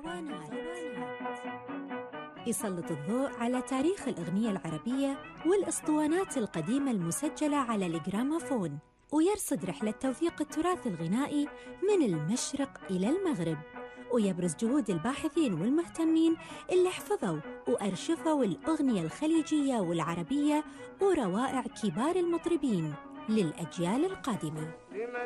يسلط الضوء على تاريخ الأغنية العربية والأسطوانات القديمة المسجلة على الجراموفون، ويرصد رحلة توثيق التراث الغنائي من المشرق إلى المغرب، ويبرز جهود الباحثين والمهتمين اللي حفظوا وأرشفوا الأغنية الخليجية والعربية وروائع كبار المطربين للأجيال القادمة.